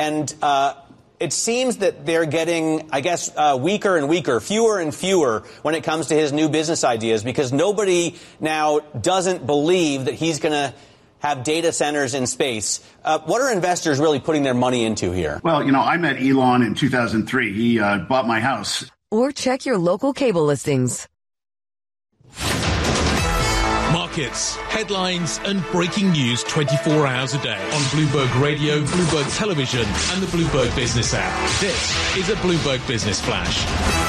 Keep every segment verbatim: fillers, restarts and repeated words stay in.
And uh, it seems that they're getting, I guess, uh, weaker and weaker, fewer and fewer when it comes to his new business ideas, because nobody now doesn't believe that he's going to have data centers in space. Uh, what are investors really putting their money into here? Well, you know, I met Elon in two thousand three. He uh, bought my house. Or check your local cable listings. Markets, headlines and breaking news twenty-four hours a day on Bloomberg Radio, Bloomberg Television and the Bloomberg Business app. This is a Bloomberg Business Flash.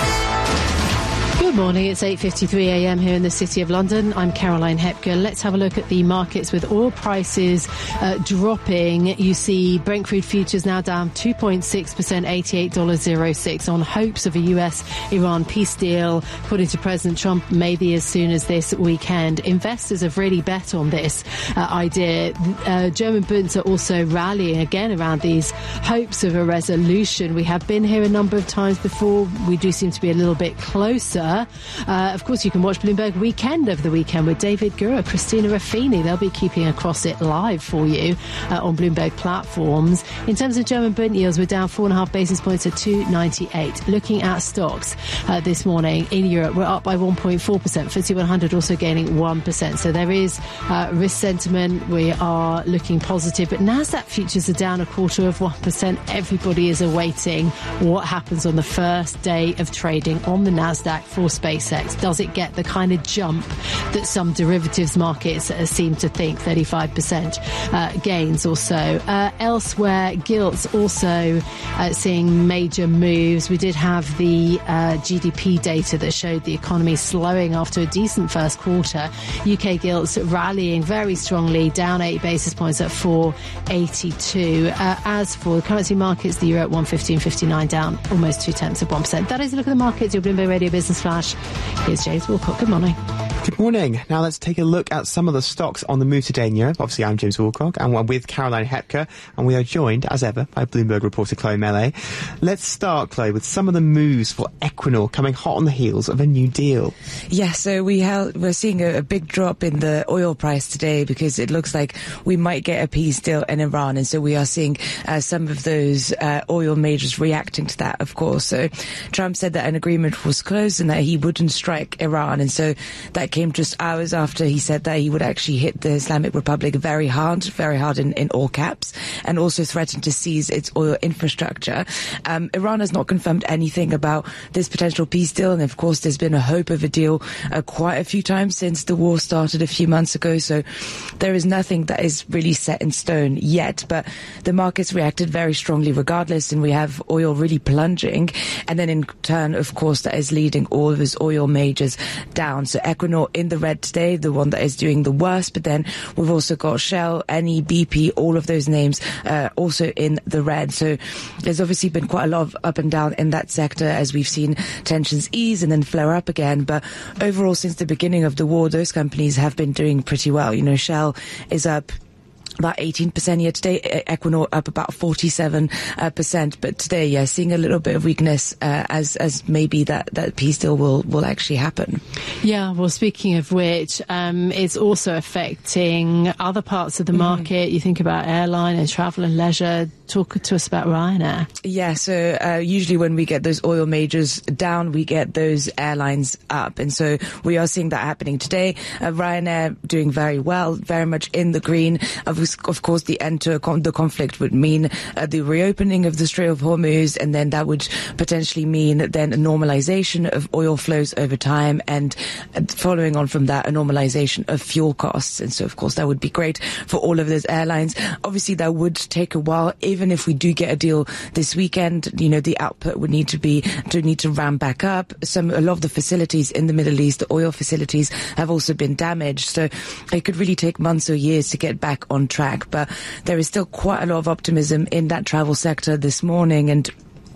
Good morning, it's eight fifty-three a m here in the City of London. I'm Caroline Hepker. Let's have a look at the markets with oil prices uh, dropping. You see Brent crude futures now down two point six percent, eighty-eight dollars oh six on hopes of a U S Iran peace deal, according to President Trump, maybe as soon as this weekend. Investors have really bet on this uh, idea. Uh, German bunds are also rallying again around these hopes of a resolution. We have been here a number of times before. We do seem to be a little bit closer. Uh, of course, you can watch Bloomberg Weekend over the weekend with David Gura, Christina Raffini. They'll be keeping across it live for you uh, on Bloomberg platforms. In terms of German bund yields, we're down four and a half basis points at two ninety-eight. Looking at stocks uh, this morning in Europe, we're up by one point four percent. F T S E one hundred also gaining one percent. So there is uh, risk sentiment. We are looking positive. But Nasdaq futures are down a quarter of one percent. Everybody is awaiting what happens on the first day of trading on the Nasdaq for SpaceX. Does it get the kind of jump that some derivatives markets uh, seem to think, thirty-five percent uh, gains or so? Uh, elsewhere, gilts also uh, seeing major moves. We did have the uh, G D P data that showed the economy slowing after a decent first quarter. U K gilts rallying very strongly, down eight basis points at four eighty-two. Uh, as for the currency markets, the euro at one fifteen fifty-nine, down almost two tenths of one percent. That is a look at the markets. Your Bloomberg Radio Business Flash. Here's James Wilcock. Good morning. Good morning. Now let's take a look at some of the stocks on the move today in Europe. Obviously, I'm James Wilcock, and we're with Caroline Hepker, and we are joined, as ever, by Bloomberg reporter Chloe Melee. Let's start, Chloe, with some of the moves for Equinor coming hot on the heels of a new deal. Yeah, so we held, we're seeing a, a big drop in the oil price today because it looks like we might get a peace deal in Iran, and so we are seeing uh, some of those uh, oil majors reacting to that, of course. So Trump said that an agreement was closed and that he wouldn't strike Iran, and so that came just hours after he said that he would actually hit the Islamic Republic very hard, very hard in, in all caps, and also threatened to seize its oil infrastructure. Um, Iran has not confirmed anything about this potential peace deal, and of course there's been a hope of a deal uh, quite a few times since the war started a few months ago, so there is nothing that is really set in stone yet, but the markets reacted very strongly regardless, and we have oil really plunging, and then in turn, of course, that is leading all of his oil majors down. So Equinor in the red today, the one that is doing the worst, but then we've also got Shell, Eni, B P, all of those names uh, also in the red. So there's obviously been quite a lot of up and down in that sector as we've seen tensions ease and then flare up again. But overall, since the beginning of the war, those companies have been doing pretty well. You know, Shell is up about eighteen percent year to date, Equinor up about forty-seven percent. But today, yeah, seeing a little bit of weakness uh, as as maybe that, that peace deal will, will actually happen. Yeah, well, speaking of which, um, it's also affecting other parts of the market. Mm. You think about airline and travel and leisure. Talk to us about Ryanair. Yeah, so uh, usually when we get those oil majors down, we get those airlines up. And so we are seeing that happening today. Uh, Ryanair doing very well, very much in the green. Of, of course, the end to con- the conflict would mean uh, the reopening of the Strait of Hormuz, and then that would potentially mean then a normalization of oil flows over time, and uh, following on from that, a normalization of fuel costs. And so, of course, that would be great for all of those airlines. Obviously, that would take a while. Even if we do get a deal this weekend, you know, the output would need to be to need to ramp back up. Some a lot of the facilities in the Middle East, the oil facilities, have also been damaged. So it could really take months or years to get back on track. But there is still quite a lot of optimism in that travel sector this morning, and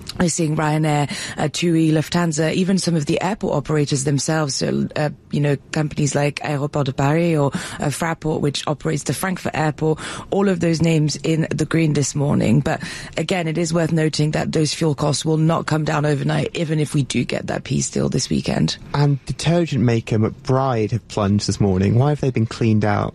We're seeing Ryanair, uh, TUI, Lufthansa, even some of the airport operators themselves. So, uh, you know, companies like Aéroport de Paris or uh, Fraport, which operates the Frankfurt airport, all of those names in the green this morning. But again, it is worth noting that those fuel costs will not come down overnight, even if we do get that peace deal this weekend. And detergent maker McBride have plunged this morning. Why have they been cleaned out?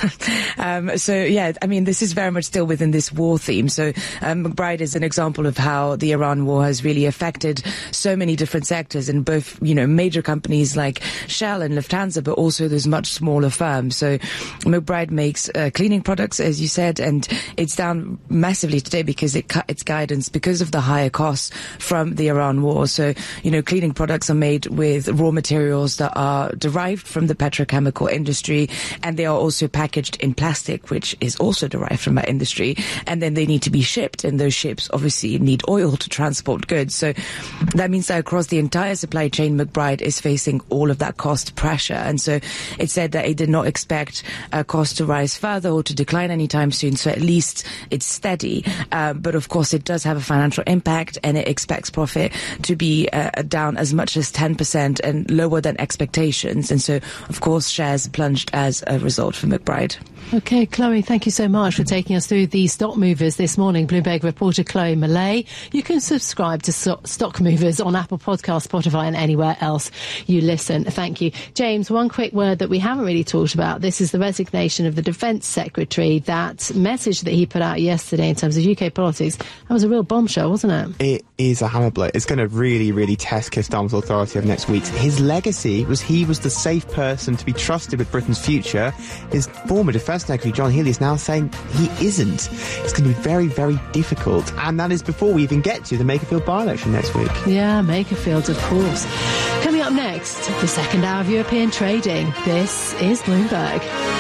um, so, yeah, I mean, this is very much still within this war theme. So um, McBride is an example of how the Iran war has really affected so many different sectors in both, you know, major companies like Shell and Lufthansa, but also those much smaller firms. So McBride makes uh, cleaning products, as you said, and it's down massively today because it cut its guidance because of the higher costs from the Iran war. So, you know, cleaning products are made with raw materials that are derived from the petrochemical industry, and they are also packaged in plastic, which is also derived from that industry. And then they need to be shipped, and those ships obviously need oil to transport goods. So that means that across the entire supply chain, McBride is facing all of that cost pressure. And so it said that it did not expect uh, costs to rise further or to decline anytime soon. So at least it's steady. Uh, but of course, it does have a financial impact, and it expects profit to be uh, down as much as ten percent and lower than expectations. And so, of course, shares plunged as a result for McBride. Okay, Chloe, thank you so much for taking us through the stock movers this morning. Bloomberg reporter Chloe Millay. You can subscribe to so- Stock Movers on Apple Podcasts, Spotify and anywhere else you listen. Thank you. James, one quick word that we haven't really talked about. This is the resignation of the Defence Secretary. That message that he put out yesterday in terms of U K politics, that was a real bombshell, wasn't it? It is a hammer blow. It's going to really, really test Keir Starmer's authority over next week. His legacy was he was the safe person to be trusted with Britain's future. His former Defence Secretary, John Healey, is now saying he isn't. It's going to be very, very difficult. And that is before we even get to the Makerfield by-election next week. Yeah, Makerfield, of course. Coming up next, the second hour of European trading. This is Bloomberg.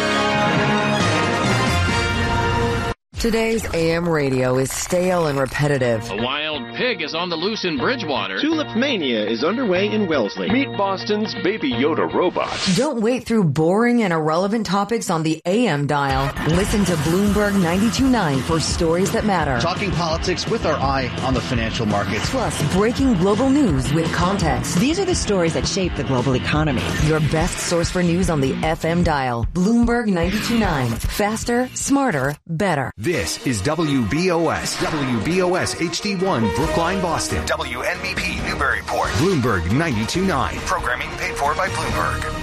Today's A M radio is stale and repetitive. A wild pig is on the loose in Bridgewater. Tulip Mania is underway in Wellesley. Meet Boston's Baby Yoda robot. Don't wait through boring and irrelevant topics on the A M dial. Listen to Bloomberg ninety-two point nine for stories that matter. Talking politics with our eye on the financial markets. Plus, breaking global news with context. These are the stories that shape the global economy. Your best source for news on the F M dial. Bloomberg ninety-two point nine. Faster, smarter, better. This is W B O S. W B O S H D one, Brookline, Boston. W N B P, Newburyport. Bloomberg ninety-two point nine. Programming paid for by Bloomberg.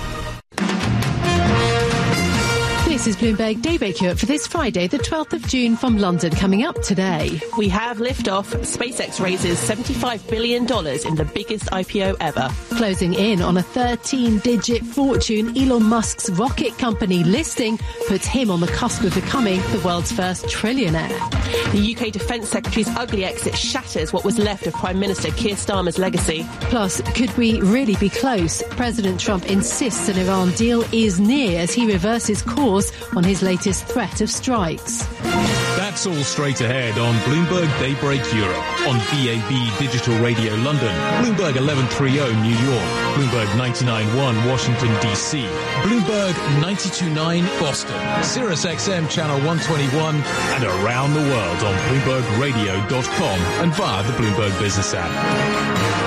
This is Bloomberg Daybreak Europe for this Friday, the twelfth of June from London. Coming up today. We have liftoff. SpaceX raises seventy-five billion dollars in the biggest I P O ever. Closing in on a thirteen-digit fortune, Elon Musk's rocket company listing puts him on the cusp of becoming the world's first trillionaire. The U K Defence Secretary's ugly exit shatters what was left of Prime Minister Keir Starmer's legacy. Plus, could we really be close? President Trump insists an Iran deal is near as he reverses course on his latest threat of strikes. That's all straight ahead on Bloomberg Daybreak Europe, on B A B Digital Radio London, Bloomberg eleven thirty New York, Bloomberg ninety-nine point one Washington, D C, Bloomberg ninety-two point nine Boston, Sirius X M Channel one twenty-one, and around the world on Bloomberg Radio dot com and via the Bloomberg Business app.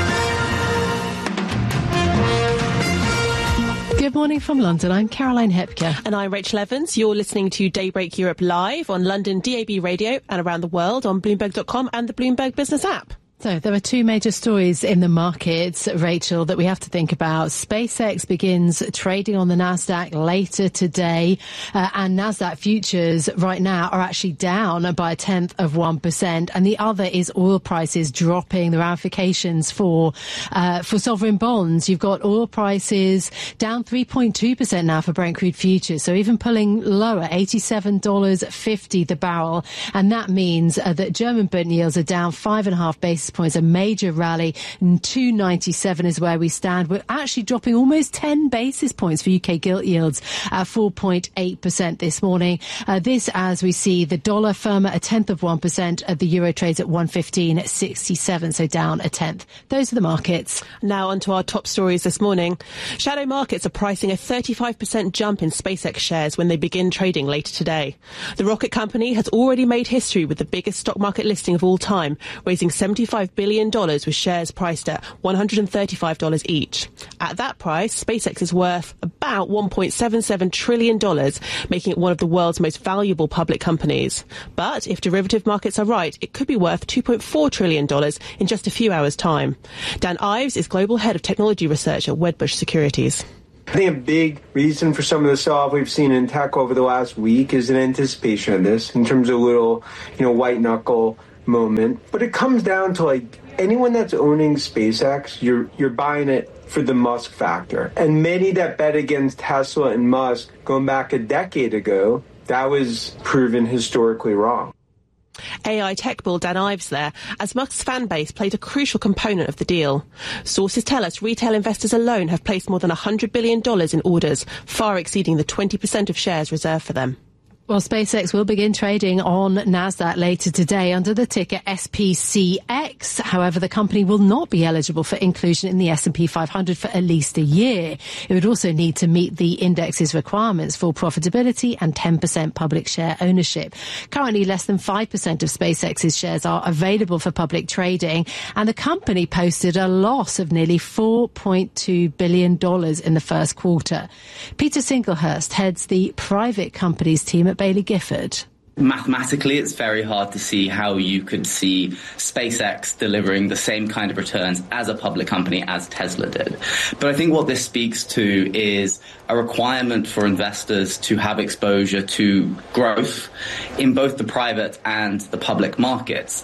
Good morning from London. I'm Caroline Hepker. And I'm Rachel Evans. You're listening to Daybreak Europe live on London D A B Radio and around the world on Bloomberg dot com and the Bloomberg Business app. So there are two major stories in the markets, Rachel, that we have to think about. SpaceX begins trading on the Nasdaq later today, uh, and Nasdaq futures right now are actually down by a tenth of one percent. And the other is oil prices dropping, the ramifications for uh, for sovereign bonds. You've got oil prices down three point two percent now for Brent crude futures, so even pulling lower, eighty-seven dollars fifty the barrel. And that means uh, that German bond yields are down five and a half basis points, a major rally. two ninety-seven is where we stand. We're actually dropping almost ten basis points for U K gilt yields at four point eight percent this morning. Uh, this as we see the dollar firmer a tenth of one percent. Uh, the euro trades at one fifteen sixty-seven, so down a tenth. Those are the markets. Now onto our top stories this morning. Shadow markets are pricing a thirty-five percent jump in SpaceX shares when they begin trading later today. The rocket company has already made history with the biggest stock market listing of all time, raising seventy-five twenty-five billion dollars with shares priced at one hundred thirty-five dollars each. At that price, SpaceX is worth about one point seven seven trillion dollars, making it one of the world's most valuable public companies. But if derivative markets are right, it could be worth two point four trillion dollars in just a few hours' time. Dan Ives is Global Head of Technology Research at Wedbush Securities. I think a big reason for some of the sell-off we've seen in tech over the last week is an anticipation of this in terms of a little, you know, white-knuckle moment. But it comes down to, like, anyone that's owning SpaceX, you're you're buying it for the Musk factor. And many that bet against Tesla and Musk going back a decade ago, that was proven historically wrong. A I tech bull Dan Ives there, as Musk's fan base played a crucial component of the deal. Sources tell us retail investors alone have placed more than one hundred billion dollars in orders, far exceeding the twenty percent of shares reserved for them. Well, SpaceX will begin trading on NASDAQ later today under the ticker S P C X. However, the company will not be eligible for inclusion in the S and P five hundred for at least a year. It would also need to meet the index's requirements for profitability and ten percent public share ownership. Currently, less than five percent of SpaceX's shares are available for public trading, and the company posted a loss of nearly four point two billion dollars in the first quarter. Peter Singlehurst heads the private companies team at Bailey Gifford. Mathematically, it's very hard to see how you could see SpaceX delivering the same kind of returns as a public company as Tesla did. But I think what this speaks to is a requirement for investors to have exposure to growth in both the private and the public markets.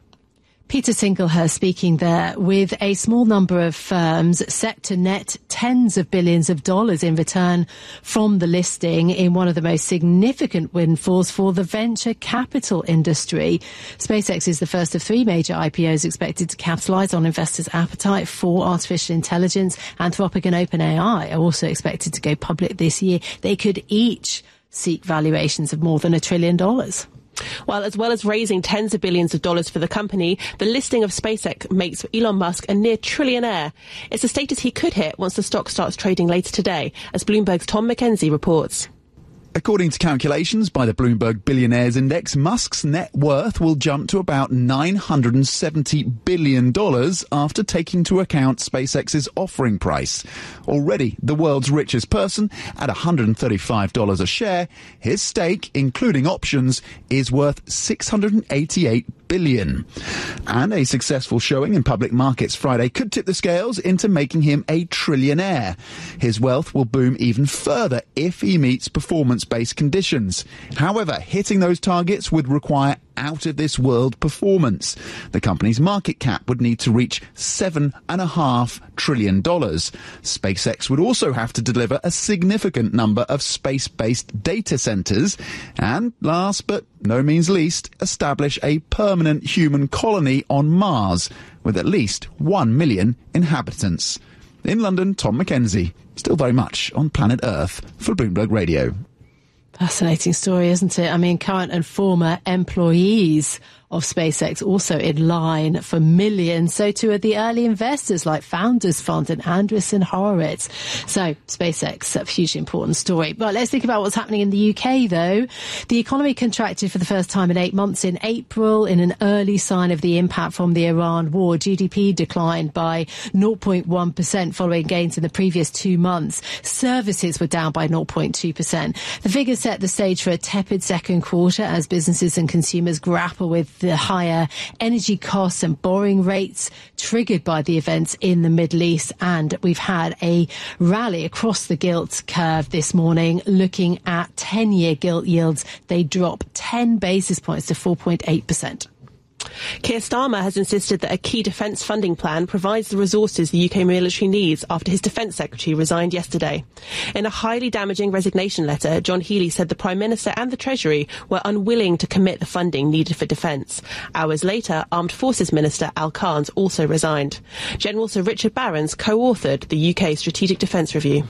Peter Singlehurst speaking there, with a small number of firms set to net tens of billions of dollars in return from the listing in one of the most significant windfalls for the venture capital industry. SpaceX is the first of three major I P Os expected to capitalise on investors' appetite for artificial intelligence. Anthropic and OpenAI are also expected to go public this year. They could each seek valuations of more than a trillion dollars. Well, as well as raising tens of billions of dollars for the company, the listing of SpaceX makes Elon Musk a near trillionaire. It's a status he could hit once the stock starts trading later today, as Bloomberg's Tom McKenzie reports. According to calculations by the Bloomberg Billionaires Index, Musk's net worth will jump to about nine hundred seventy billion dollars after taking into account SpaceX's offering price. Already the world's richest person at one hundred thirty-five dollars a share, his stake, including options, is worth six hundred eighty-eight billion dollars. And a successful showing in public markets Friday could tip the scales into making him a trillionaire. His wealth will boom even further if he meets performance-based conditions. However, hitting those targets would require out-of-this-world performance. The company's market cap would need to reach seven and a half trillion dollars. SpaceX would also have to deliver a significant number of space-based data centers, and last but no means least, establish a permanent human colony on Mars with at least one million inhabitants. In London, Tom McKenzie, still very much on planet Earth for Bloomberg Radio. Fascinating story, isn't it? I mean, current and former employees of SpaceX also in line for millions. So too are the early investors like Founders Fund and Andreessen Horowitz. So SpaceX, a hugely important story. But let's think about what's happening in the U K, though. The economy contracted for the first time in eight months in April in an early sign of the impact from the Iran war. G D P declined by zero point one percent following gains in the previous two months. Services were down by zero point two percent. The figures set the stage for a tepid second quarter as businesses and consumers grapple with the higher energy costs and borrowing rates triggered by the events in the Middle East. And we've had a rally across the gilt curve this morning, looking at ten-year gilt yields. They drop ten basis points to four point eight percent. Keir Starmer has insisted that a key defence funding plan provides the resources the U K military needs after his defence secretary resigned yesterday. In a highly damaging resignation letter, John Healey said the Prime Minister and the Treasury were unwilling to commit the funding needed for defence. Hours later, Armed Forces Minister Al Carnes also resigned. General Sir Richard Barrons co-authored the U K Strategic Defence Review.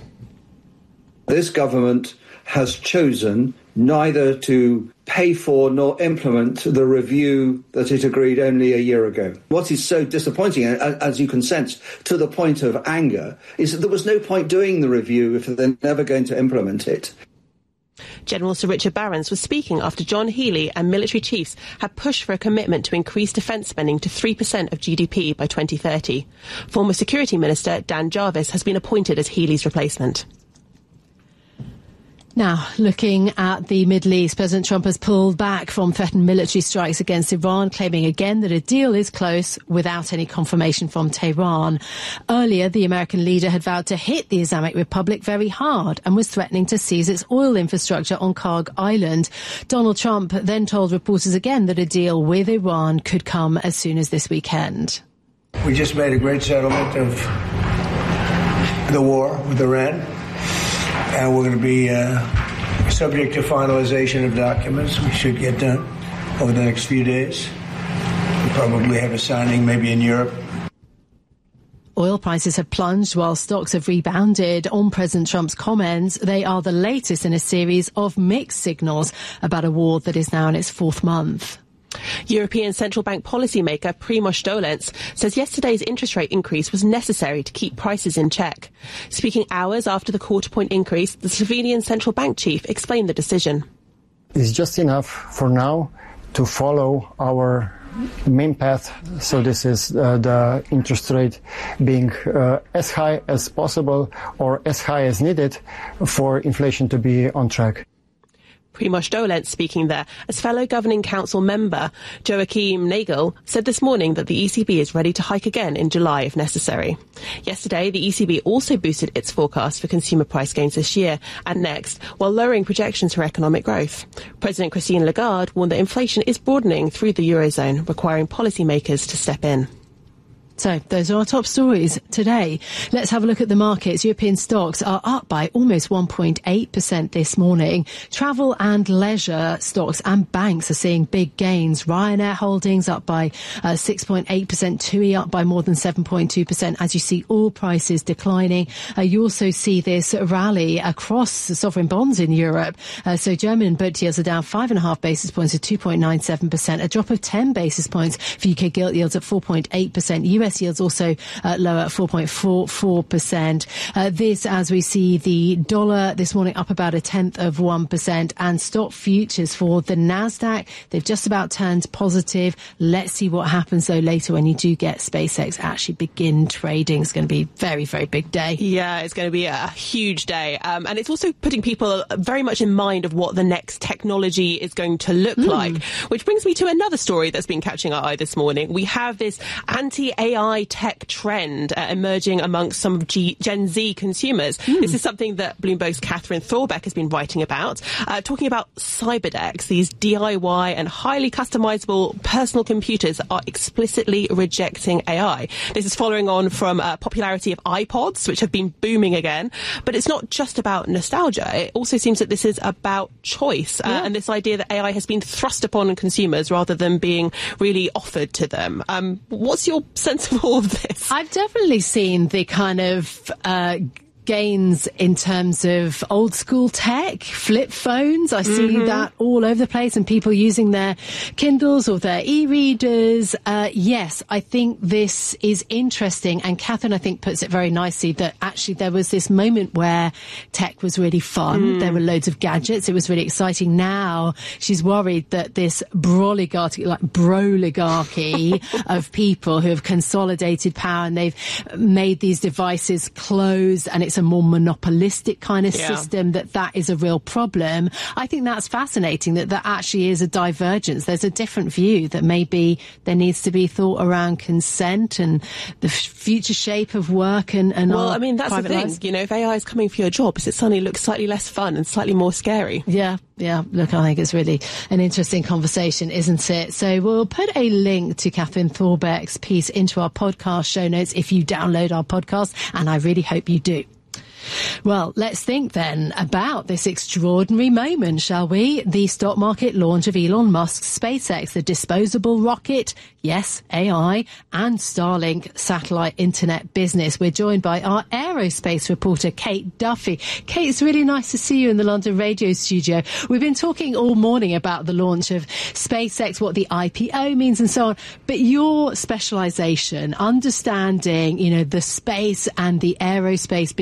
This government has chosen neither to pay for nor implement the review that it agreed only a year ago. What is so disappointing, as you can sense, to the point of anger, is that there was no point doing the review if they're never going to implement it. General Sir Richard Barrons was speaking after John Healey and military chiefs had pushed for a commitment to increase defence spending to three percent of G D P by twenty thirty. Former Security Minister Dan Jarvis has been appointed as Healey's replacement. Now, looking at the Middle East, President Trump has pulled back from threatened military strikes against Iran, claiming again that a deal is close without any confirmation from Tehran. Earlier, the American leader had vowed to hit the Islamic Republic very hard and was threatening to seize its oil infrastructure on Karg Island. Donald Trump then told reporters again that a deal with Iran could come as soon as this weekend. We just made a great settlement of the war with Iran. And we're going to be uh, subject to finalization of documents. We should get done over the next few days. We'll probably have a signing maybe in Europe. Oil prices have plunged while stocks have rebounded on President Trump's comments. They are the latest in a series of mixed signals about a war that is now in its fourth month. European Central Bank policymaker Primož Dolenc says yesterday's interest rate increase was necessary to keep prices in check. Speaking hours after the quarter-point increase, the Slovenian central bank chief explained the decision. It's just enough for now to follow our main path. So this is uh, the interest rate being uh, as high as possible or as high as needed for inflation to be on track. Primož Dolenc speaking there as fellow Governing Council member Joachim Nagel said this morning that the E C B is ready to hike again in July if necessary. Yesterday, the E C B also boosted its forecast for consumer price gains this year and next, while lowering projections for economic growth. President Christine Lagarde warned that inflation is broadening through the Eurozone, requiring policymakers to step in. So those are our top stories today. Let's have a look at the markets. European stocks are up by almost one point eight percent this morning. Travel and leisure stocks and banks are seeing big gains. Ryanair Holdings up by uh, six point eight percent. TUI up by more than seven point two percent. As you see, oil prices declining. Uh, you also see this rally across sovereign bonds in Europe. Uh, so German bond yields are down five and a half basis points to two point nine seven percent. A drop of ten basis points for U K gilt yields at four point eight percent. U S yields also uh, lower at four point four four percent. Uh, this, as we see the dollar this morning up about a tenth of one percent, and stock futures for the Nasdaq, they've just about turned positive. Let's see what happens though later when you do get SpaceX actually begin trading. It's going to be a very, very big day. Yeah, it's going to be a huge day. Um, and it's also putting people very much in mind of what the next technology is going to look mm. like, which brings me to another story that's been catching our eye this morning. We have this anti-A I tech trend uh, emerging amongst some of G- Gen Z consumers. Mm. This is something that Bloomberg's Catherine Thorbeck has been writing about, uh, talking about Cyberdecks. These D I Y and highly customizable personal computers are explicitly rejecting A I. This is following on from uh, popularity of iPods, which have been booming again. But it's not just about nostalgia. It also seems that this is about choice uh, yeah. and this idea that A I has been thrust upon consumers rather than being really offered to them. Um, what's your sense of all of this? I've definitely seen the kind of uh, gains in terms of old school tech, flip phones. I see mm-hmm. that all over the place, and people using their Kindles or their e-readers. Uh, yes, I think this is interesting. And Catherine, I think, puts it very nicely that actually there was this moment where tech was really fun. Mm. There were loads of gadgets. It was really exciting. Now she's worried that this broligarchy, like broligarchy of people who have consolidated power and they've made these devices closed, and it's a more monopolistic kind of yeah. system, that that is a real problem. I think that's fascinating that that actually is a divergence. There's a different view that maybe there needs to be thought around consent and the future shape of work and, and well, our I mean, that's the thing. Lives. You know, if A I is coming for your jobs, it suddenly looks slightly less fun and slightly more scary. Yeah, yeah. Look, I think it's really an interesting conversation, isn't it? So we'll put a link to Catherine Thorbeck's piece into our podcast show notes if you download our podcast, and I really hope you do. Well, let's think then about this extraordinary moment, shall we? The stock market launch of Elon Musk's SpaceX, the disposable rocket, yes, A I, and Starlink satellite internet business. We're joined by our aerospace reporter, Kate Duffy. Kate, it's really nice to see you in the London radio studio. We've been talking all morning about the launch of SpaceX, what the I P O means and so on, but your specialisation, understanding, you know, the space and the aerospace business in the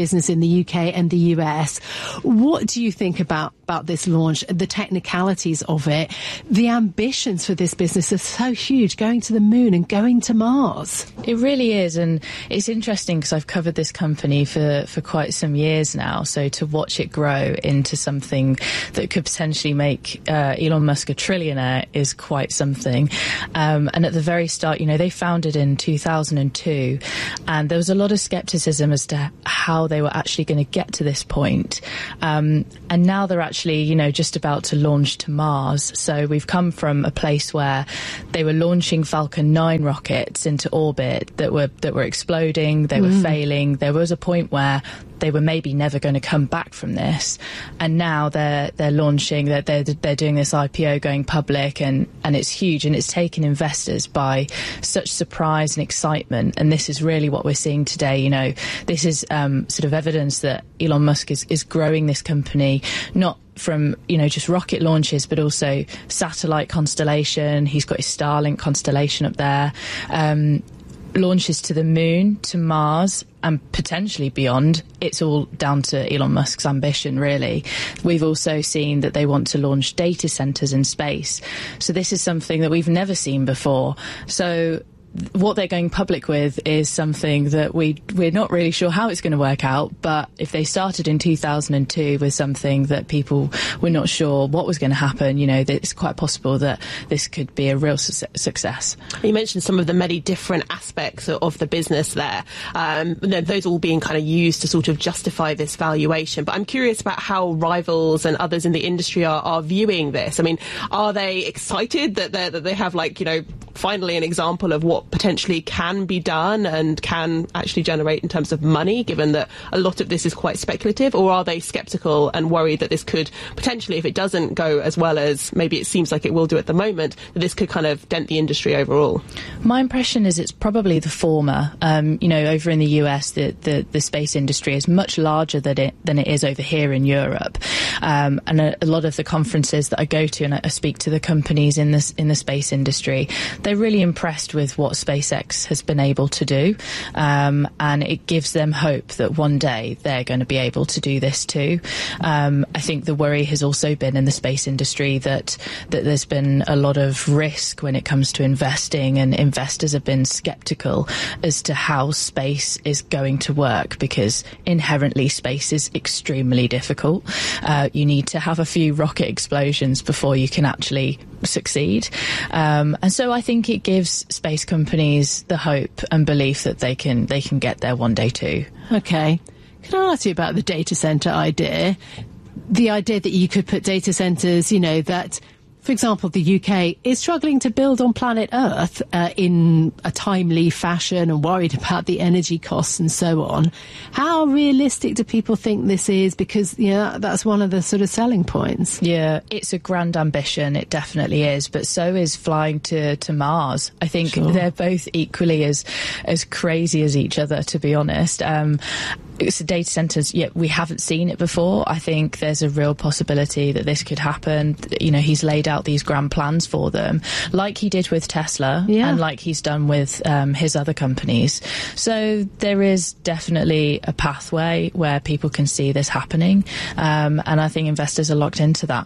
U K and the U S. What do you think about, about this launch, the technicalities of it? The ambitions for this business are so huge, going to the moon and going to Mars. It really is, and it's interesting because I've covered this company for, for quite some years now, so to watch it grow into something that could potentially make uh, Elon Musk a trillionaire is quite something. Um, and at the very start, you know, they founded in two thousand two, and there was a lot of skepticism as to how they were actually going to get to this point. Um, and now they're actually, you know, just about to launch to Mars. So we've come from a place where they were launching Falcon nine rockets into orbit that were that were exploding, they were mm. failing. There was a point where they were maybe never going to come back from this, and now they're they're launching, they're they're, they're doing this I P O, going public, and and it's huge, and it's taken investors by such surprise and excitement. And this is really what we're seeing today. You know, this is um, sort of evidence that Elon Musk is is growing this company, not from, you know, just rocket launches, but also satellite constellation. He's got his Starlink constellation up there. Um, launches to the moon, to Mars, and potentially beyond. It's all down to Elon Musk's ambition, really. We've also seen that they want to launch data centers in space. So this is something that we've never seen before. So what they're going public with is something that we, we're not really sure how it's going to work out, but if they started in two thousand two with something that people were not sure what was going to happen, you know, it's quite possible that this could be a real su- success. You mentioned some of the many different aspects of the business there. Um, those all being kind of used to sort of justify this valuation, but I'm curious about how rivals and others in the industry are, are viewing this. I mean, are they excited that, that they have, like, you know, finally an example of what potentially can be done and can actually generate in terms of money, given that a lot of this is quite speculative? Or are they sceptical and worried that this could potentially, if it doesn't go as well as maybe it seems like it will do at the moment, that this could kind of dent the industry overall? My impression is it's probably the former. Um, you know, over in the U S, the, the, the space industry is much larger than it, than it is over here in Europe. Um, and a, a lot of the conferences that I go to, and I, I speak to the companies in this in the space industry, they're really impressed with what SpaceX has been able to do, um, and it gives them hope that one day they're going to be able to do this too. Um, I think the worry has also been in the space industry that that there's been a lot of risk when it comes to investing, and investors have been skeptical as to how space is going to work, because inherently space is extremely difficult. Uh, you need to have a few rocket explosions before you can actually succeed. Um, and so I think it gives space companies the hope and belief that they can they can get there one day too. Okay. Can I ask you about the data center idea? The idea that you could put data centers, you know, that, for example, the U K is struggling to build on planet Earth uh, in a timely fashion and worried about the energy costs and so on. How realistic do people think this is? Because, you know, that's one of the sort of selling points. Yeah, it's a grand ambition. It definitely is. But so is flying to, to Mars. I think sure. They're both equally as, as crazy as each other, to be honest. Um, So data centers, yeah, we haven't seen it before. I think there's a real possibility that this could happen. You know, he's laid out these grand plans for them, like he did with Tesla, yeah. and like he's done with um, his other companies. So there is definitely a pathway where people can see this happening, um, and I think investors are locked into that.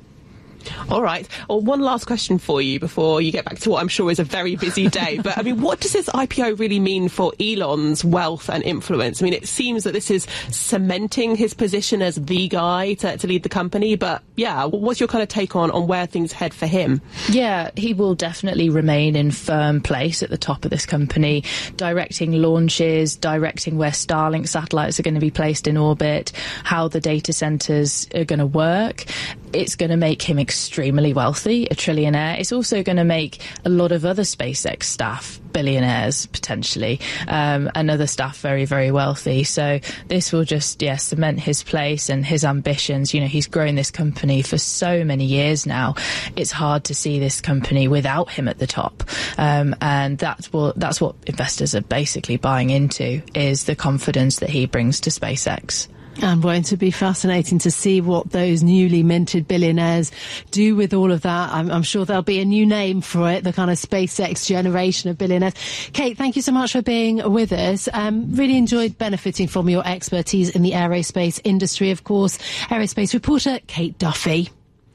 All right. Well, one last question for you before you get back to what I'm sure is a very busy day. But, I mean, what does this I P O really mean for Elon's wealth and influence? I mean, it seems that this is cementing his position as the guy to, to lead the company. But, yeah, what's your kind of take on, on where things head for him? Yeah, he will definitely remain in firm place at the top of this company, directing launches, directing where Starlink satellites are going to be placed in orbit, how the data centers are going to work. It's going to make him extremely wealthy, a trillionaire. It's also going to make a lot of other SpaceX staff billionaires, potentially, um, and other staff very, very wealthy. So this will just, yeah, cement his place and his ambitions. You know, he's grown this company for so many years now. It's hard to see this company without him at the top. Um, and that's what, that's what investors are basically buying into, is the confidence that he brings to SpaceX. And going to be fascinating to see what those newly minted billionaires do with all of that. I'm, I'm sure there'll be a new name for it, the kind of SpaceX generation of billionaires. Kate, thank you so much for being with us. Um, really enjoyed benefiting from your expertise in the aerospace industry, of course. Aerospace reporter Kate Duffy.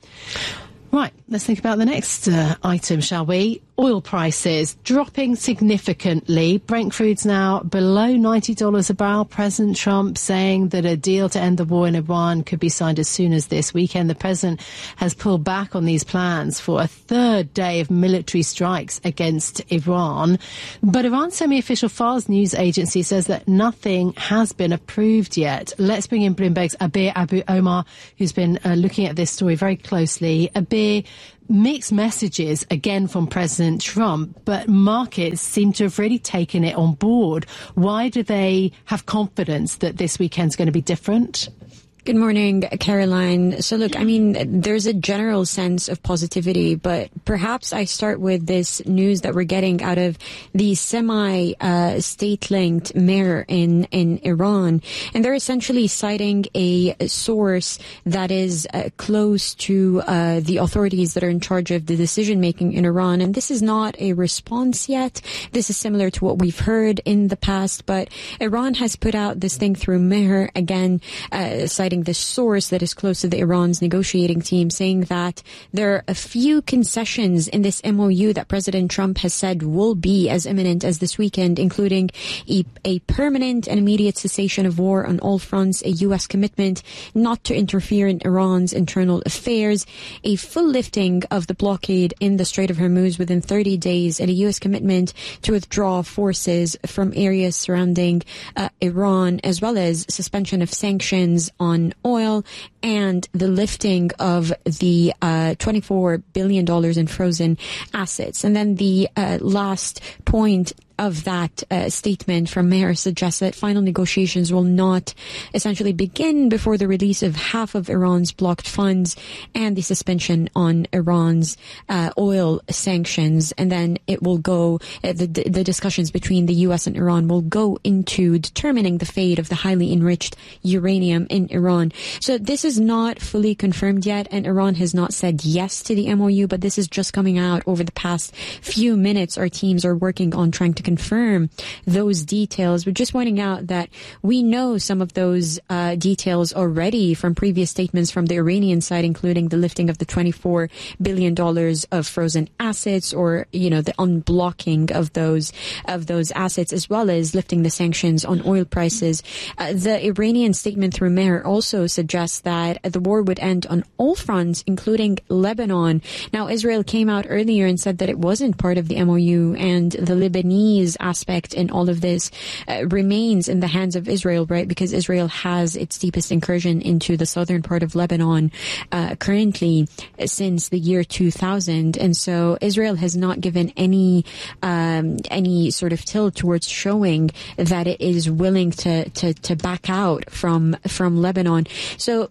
Right, let's think about the next uh, item, shall we? Oil prices dropping significantly. Brent crude's now below ninety dollars a barrel. President Trump saying that a deal to end the war in Iran could be signed as soon as this weekend. The president has pulled back on these plans for a third day of military strikes against Iran. But Iran's semi-official Fars news agency says that nothing has been approved yet. Let's bring in Bloomberg's Abir Abu Omar, who's been uh, looking at this story very closely. Abir, mixed messages again from President Trump, but markets seem to have really taken it on board. Why do they have confidence that this weekend's going to be different? Good morning, Caroline. So look, I mean, there's a general sense of positivity, but perhaps I start with this news that we're getting out of the semi-state-linked uh, mayor in, in Iran. And they're essentially citing a source that is uh, close to uh, the authorities that are in charge of the decision-making in Iran. And this is not a response yet. This is similar to what we've heard in the past, but Iran has put out this thing through Mehr, again, uh, citing this source that is close to the Iran's negotiating team, saying that there are a few concessions in this M O U that President Trump has said will be as imminent as this weekend, including a, a permanent and immediate cessation of war on all fronts, a U S commitment not to interfere in Iran's internal affairs, a full lifting of the blockade in the Strait of Hormuz within thirty days, and a U S commitment to withdraw forces from areas surrounding uh, Iran, as well as suspension of sanctions on oil and the lifting of the uh, twenty-four billion dollars in frozen assets. And then the uh, last point of that uh, statement from Mehr suggests that final negotiations will not essentially begin before the release of half of Iran's blocked funds and the suspension on Iran's uh, oil sanctions. And then it will go, uh, the, the discussions between the U S and Iran will go into determining the fate of the highly enriched uranium in Iran. So this is not fully confirmed yet, and Iran has not said yes to the M O U, but this is just coming out over the past few minutes. Our teams are working on trying to confirm those details. We're just pointing out that we know some of those uh, details already from previous statements from the Iranian side, including the lifting of the twenty-four billion dollars of frozen assets, or, you know, the unblocking of those of those assets, as well as lifting the sanctions on oil prices. Uh, the Iranian statement through Mehr also suggests that the war would end on all fronts, including Lebanon. Now, Israel came out earlier and said that it wasn't part of the M O U, and the Lebanese aspect in all of this uh, remains in the hands of Israel, right? Because Israel has its deepest incursion into the southern part of Lebanon uh, currently since the year two thousand. And so Israel has not given any um, any sort of tilt towards showing that it is willing to, to, to back out from from Lebanon. So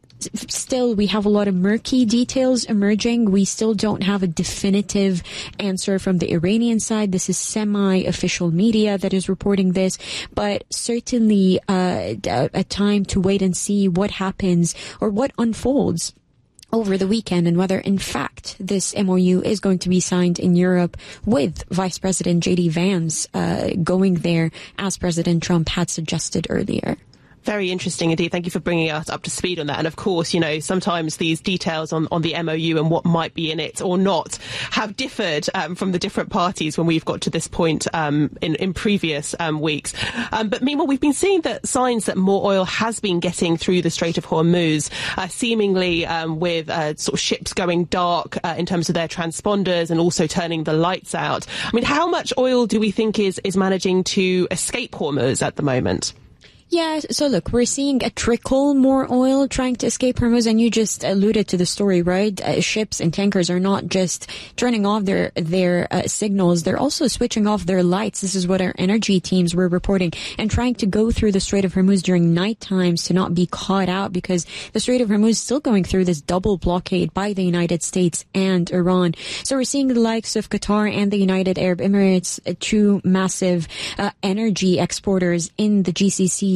still, we have a lot of murky details emerging. We still don't have a definitive answer from the Iranian side. This is semi-official media that is reporting this, but certainly uh, a time to wait and see what happens or what unfolds over the weekend, and whether, in fact, this M O U is going to be signed in Europe, with Vice President J D Vance uh, going there, as President Trump had suggested earlier. Very interesting indeed. Thank you for bringing us up to speed on that. And of course, you know, sometimes these details on, on the M O U and what might be in it or not have differed um, from the different parties when we've got to this point um, in, in previous um, weeks. Um, but meanwhile, we've been seeing that signs that more oil has been getting through the Strait of Hormuz, uh, seemingly um, with uh, sort of ships going dark uh, in terms of their transponders and also turning the lights out. I mean, how much oil do we think is, is managing to escape Hormuz at the moment? Yeah, so look, we're seeing a trickle more oil trying to escape Hormuz, and you just alluded to the story, right? Uh, ships and tankers are not just turning off their their uh, signals, they're also switching off their lights. This is what our energy teams were reporting, and trying to go through the Strait of Hormuz during night times to not be caught out, because the Strait of Hormuz is still going through this double blockade by the United States and Iran. So we're seeing the likes of Qatar and the United Arab Emirates, uh, two massive uh, energy exporters in the G C C,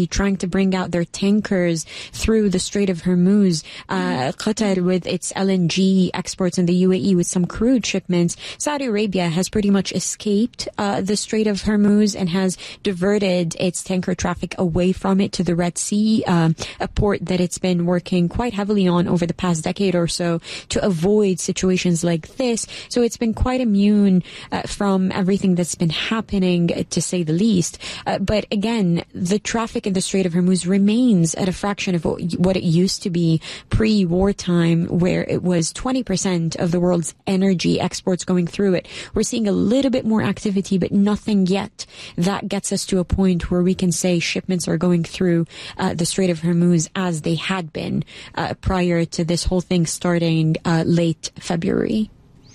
be trying to bring out their tankers through the Strait of Hormuz. Uh, Qatar with its L N G exports and the U A E with some crude shipments. Saudi Arabia has pretty much escaped uh, the Strait of Hormuz and has diverted its tanker traffic away from it to the Red Sea, uh, a port that it's been working quite heavily on over the past decade or so to avoid situations like this. So it's been quite immune uh, from everything that's been happening, to say the least. Uh, but again, the traffic in the Strait of Hormuz remains at a fraction of what it used to be pre-wartime, where it was twenty percent of the world's energy exports going through it. We're seeing a little bit more activity, but nothing yet that gets us to a point where we can say shipments are going through uh, the Strait of Hormuz as they had been uh, prior to this whole thing starting uh, late February.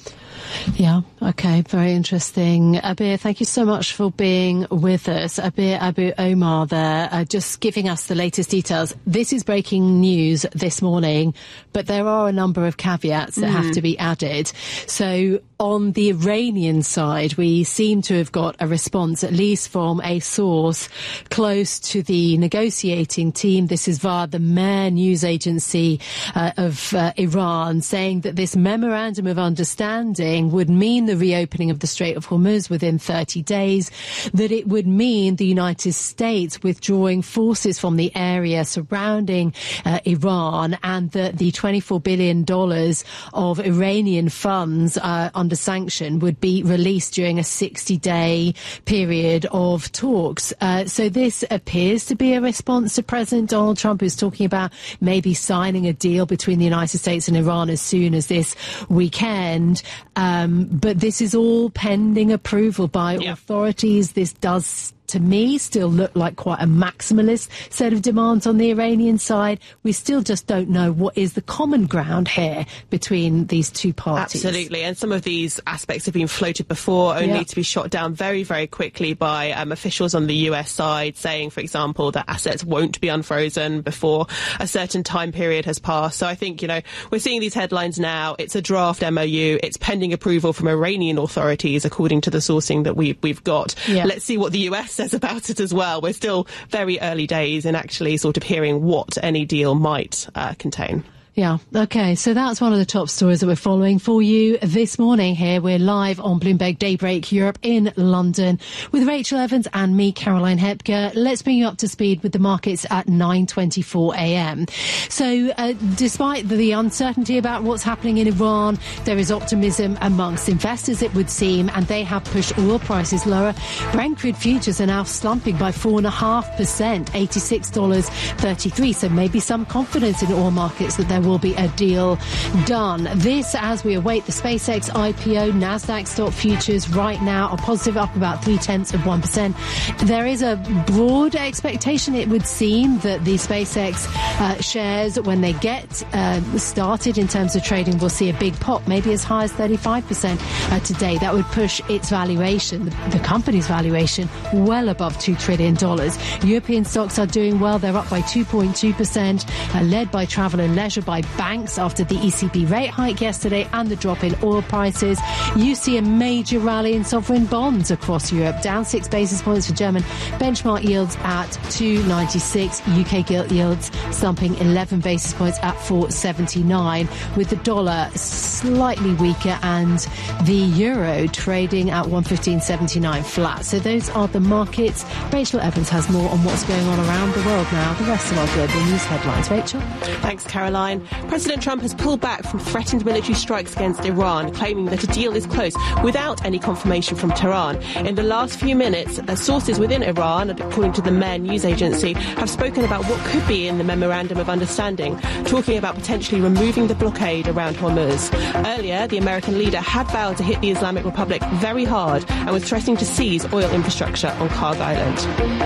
Yeah, okay, very interesting. Abir, thank you so much for being with us. Abir Abu Omar there, uh, just giving us the latest details. This is breaking news this morning, but there are a number of caveats that mm. have to be added. So on the Iranian side, we seem to have got a response, at least from a source close to the negotiating team. This is via the Mehr news agency uh, of uh, Iran, saying that this memorandum of understanding would mean the reopening of the Strait of Hormuz within thirty days, that it would mean the United States withdrawing forces from the area surrounding uh, Iran, and that the twenty-four billion dollars of Iranian funds uh, under sanction would be released during a sixty-day period of talks. Uh, so this appears to be a response to President Donald Trump, who's talking about maybe signing a deal between the United States and Iran as soon as this weekend. Um, but this is all pending approval by yeah. authorities. This does, to me, still look like quite a maximalist set of demands on the Iranian side. We still just don't know what is the common ground here between these two parties. Absolutely. And some of these aspects have been floated before, only yeah. to be shot down very, very quickly by um, officials on the U S side, saying, for example, that assets won't be unfrozen before a certain time period has passed. So I think, you know, we're seeing these headlines now. It's a draft M O U. It's pending approval from Iranian authorities, according to the sourcing that we, we've got. Yeah. Let's see what the U S says about it as well. We're still very early days in actually sort of hearing what any deal might uh, contain. Yeah, OK, so that's one of the top stories that we're following for you this morning here. We're live on Bloomberg Daybreak Europe in London with Rachel Evans and me, Caroline Hepker. Let's bring you up to speed with the markets at nine twenty-four a m. So uh, despite the uncertainty about what's happening in Iran, there is optimism amongst investors, it would seem, and they have pushed oil prices lower. Brent crude futures are now slumping by four point five percent, eighty-six dollars thirty-three. So maybe some confidence in oil markets that there will be a deal done. This as we await the SpaceX I P O. Nasdaq stock futures right now are positive, up about three tenths of one percent. There is a broad expectation, it would seem, that the SpaceX uh, shares, when they get uh, started in terms of trading, will see a big pop, maybe as high as thirty-five percent uh, today. That would push its valuation, the, the company's valuation, well above two trillion dollars. European stocks are doing well. They're up by two point two percent, uh, led by travel and leisure, by banks after the E C B rate hike yesterday and the drop in oil prices. You see a major rally in sovereign bonds across Europe, down six basis points for German benchmark yields at two ninety-six. U K gilt yields slumping eleven basis points at four seventy-nine, with the dollar slightly weaker and the euro trading at one fifteen seventy-nine flat. So those are the markets. Rachel Evans has more on what's going on around the world now. The rest of our global news headlines. Rachel? Thanks, Caroline. President Trump has pulled back from threatened military strikes against Iran, claiming that a deal is close without any confirmation from Tehran. In the last few minutes, uh, sources within Iran, according to the Mehr news agency, have spoken about what could be in the Memorandum of Understanding, talking about potentially removing the blockade around Hormuz. Earlier, the American leader had vowed to hit the Islamic Republic very hard and was threatening to seize oil infrastructure on Kharg Island.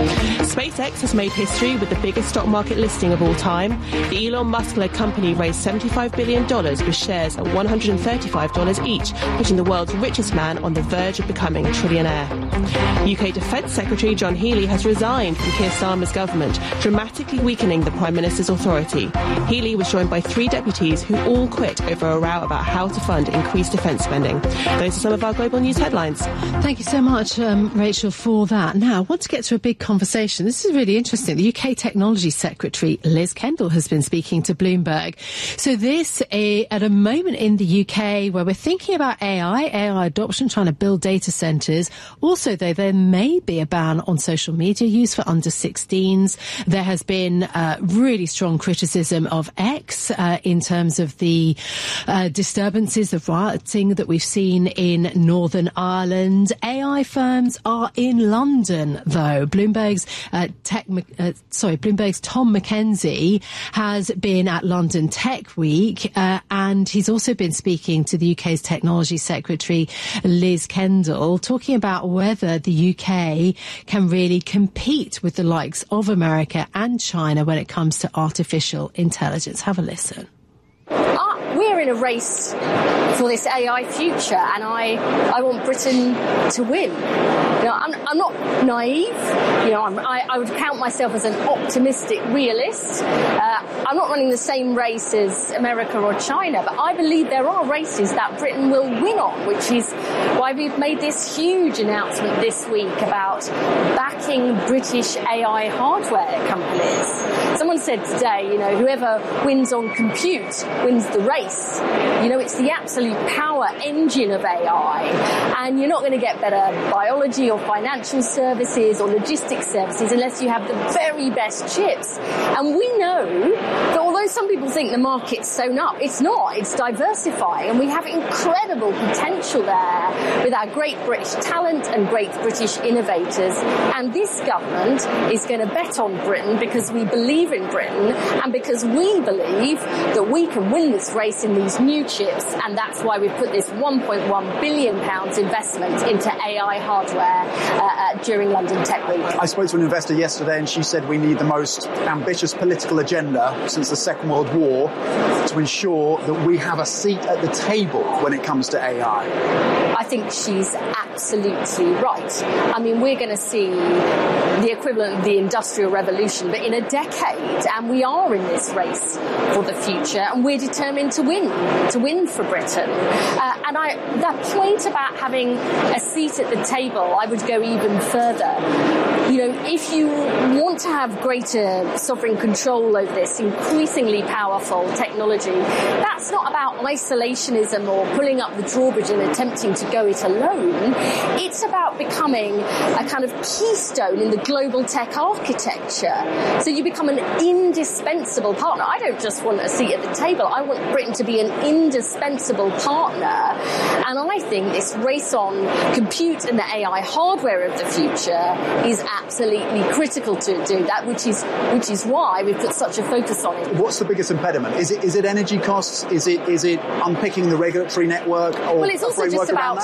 SpaceX has made history with the biggest stock market listing of all time. The Elon Musk-led company raised seventy-five billion dollars with shares at one hundred thirty-five dollars each, putting the world's richest man on the verge of becoming a trillionaire. U K Defence Secretary John Healey has resigned from Keir Starmer's government, dramatically weakening the Prime Minister's authority. Healey was joined by three deputies who all quit over a row about how to fund increased defence spending. Those are some of our global news headlines. Thank you so much, um, Rachel, for that. Now, I want to get to a big conversation. This is really interesting. The U K Technology Secretary, Liz Kendall, has been speaking to Bloomberg. So this, uh, at a moment in the U K where we're thinking about A I, A I adoption, trying to build data centres. Also, though, there may be a ban on social media use for under sixteens. There has been uh, really strong criticism of X uh, in terms of the uh, disturbances, the rioting that we've seen in Northern Ireland. A I firms are in London, though. Bloomberg's uh, tech, uh, sorry, Bloomberg's Tom McKenzie has been at London Tech Week, uh, and he's also been speaking to the U K's Technology Secretary, Liz Kendall, talking about whether the U K can really compete with the likes of America and China when it comes to artificial intelligence. Have a listen. Uh, we're in a race for this A I future, and I, I want Britain to win. You know, I'm, I'm not naive. You know, I'm, I, I would count myself as an optimistic realist. Uh, I'm not running the same race as America or China, but I believe there are races that Britain will win on, which is why we've made this huge announcement this week about backing British A I hardware companies. Someone said today, you know, whoever wins on compute wins the race. You know, it's the absolute power engine of A I, and you're not going to get better biology or financial services or logistics services unless you have the very best chips. And we know that although some people think the market's sewn up, it's not. It's diversifying, and we have incredible potential there with our great British talent and great British innovators. And this government is going to bet on Britain because we believe in Britain and because we believe that we can win this race in these new chips, and that's why we've put this one point one billion pounds investment into A I hardware uh, uh, during London Tech Week. I spoke to an investor yesterday, and she said we need the most ambitious political agenda since the Second World War to ensure that we have a seat at the table when it comes to A I. I think she's absolutely right. I mean, we're going to see the equivalent of the Industrial Revolution, but in a decade, and we are in this race for the future, and we're determined to win, to win for Britain. Uh, and I, that point about having a seat at the table, I would go even further. You know, if you want to have greater sovereign control over this increasingly powerful technology, that's not about isolationism or pulling up the drawbridge and attempting to go it alone. It's about becoming a kind of keystone in the global tech architecture. So you become an indispensable partner. I don't just want a seat at the table. I want Britain to be an indispensable partner. And I think this race on compute and the A I hardware of the future is absolutely critical to do that, which is which is why we've put such a focus on it. What's the biggest impediment? Is it is it energy costs? Is it is it unpicking the regulatory network? Or well, it's also just about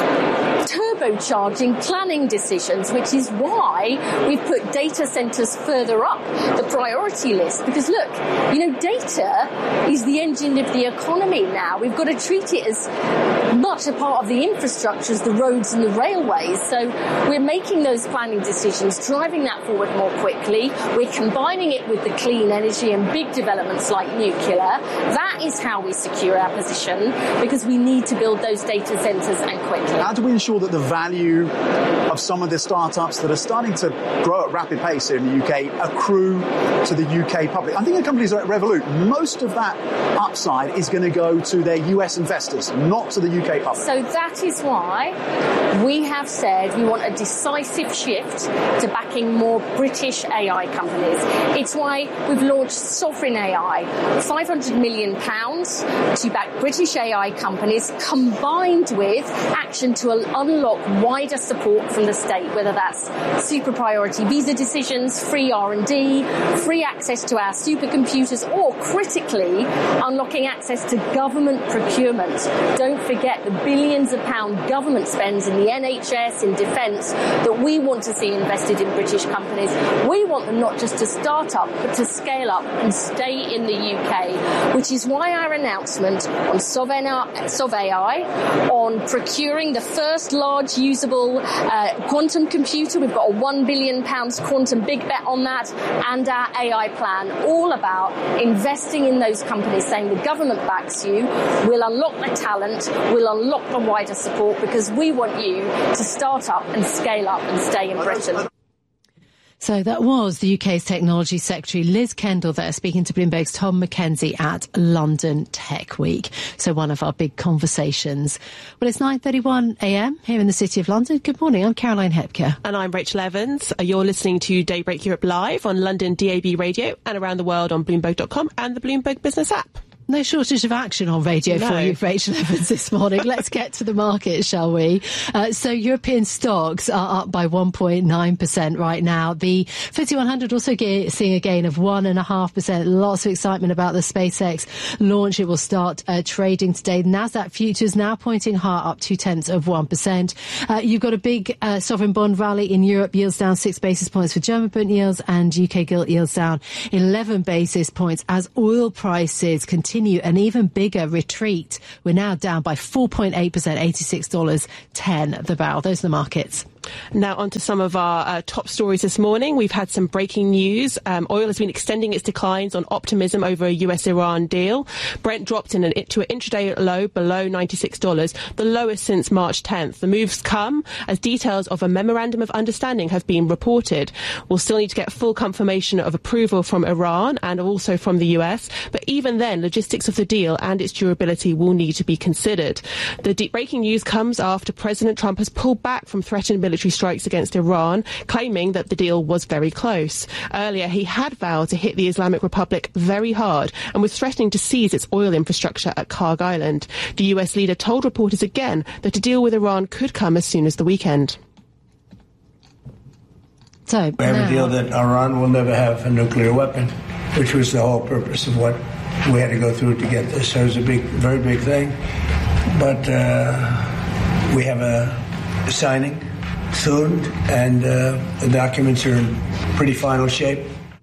turbocharging planning decisions, which is why we've put data centres further up the priority list. Because look, you know, data is the engine of the economy now. We've got to treat it as much a part of the infrastructure as the roads and the railways. So we're making those planning decisions, driving that forward more quickly. We're combining it with the clean energy and big developments like nuclear. That is how we secure our position, because we need to build those data centres and quickly. How do we ensure that the value of some of the startups that are starting to grow at rapid pace here in the U K accrue to the U K public? I think the companies are at Revolut, most of that upside is going to go to their U S investors, not to the U K public. So that is why we have said we want a decisive shift to backing more British A I companies. It's why we've launched Sovereign A I, five hundred million pounds to back British A I companies, combined with action to unlock wider support from the state, whether that's super priority visa decisions, free R and D, free access to our supercomputers, or critically unlocking access to government procurement. Don't forget the billions of pound government spends in the N H S, in defence, that we want to see invested in British companies. We want them not just to start up, but to scale up and stay in the U K, which is why by our announcement on SovAI, on procuring the first large usable uh, quantum computer. We've got a one billion pounds quantum big bet on that, and our A I plan, all about investing in those companies, saying the government backs you, we'll unlock the talent, we'll unlock the wider support, because we want you to start up and scale up and stay in Britain. So that was the U K's Technology Secretary Liz Kendall there speaking to Bloomberg's Tom McKenzie at London Tech Week. So one of our big conversations. Well, it's nine thirty-one a m here in the City of London. Good morning, I'm Caroline Hepker. And I'm Rachel Evans. You're listening to Daybreak Europe live on London D A B radio and around the world on Bloomberg dot com and the Bloomberg Business app. No shortage of action on radio no. for you, Rachel Evans, this morning. Let's get to the market, shall we? Uh, so European stocks are up by one point nine percent right now. The F T S E one hundred also ge- seeing a gain of one point five percent. Lots of excitement about the SpaceX launch. It will start uh, trading today. NASDAQ futures now pointing higher, up two tenths of one percent. Uh, you've got a big uh, sovereign bond rally in Europe. Yields down six basis points for German bond yields, and U K gilt yields down eleven basis points as oil prices continue an even bigger retreat. We're now down by four point eight percent, eighty-six dollars ten the barrel. Those are the markets. Now on to some of our uh, top stories this morning. We've had some breaking news. Um, oil has been extending its declines on optimism over a U S Iran deal. Brent dropped in an, to an intraday low below ninety-six dollars, the lowest since March tenth. The moves come as details of a memorandum of understanding have been reported. We'll still need to get full confirmation of approval from Iran and also from the U S, but even then, logistics of the deal and its durability will need to be considered. The de- breaking news comes after President Trump has pulled back from threatened military strikes against Iran, claiming that the deal was very close. Earlier, he had vowed to hit the Islamic Republic very hard and was threatening to seize its oil infrastructure at Karg Island. The U S leader told reporters again that a deal with Iran could come as soon as the weekend. So, we have now. a deal that Iran will never have a nuclear weapon, which was the whole purpose of what we had to go through to get this. So it was a big, very big thing. But uh, we have a signing soon, and uh, the documents are in pretty final shape.